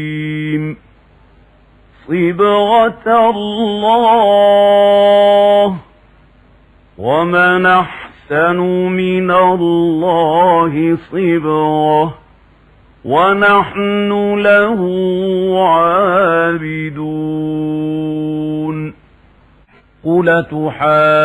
صبغة الله ومن أحسن من الله صبغة ونحن له عابدون. قل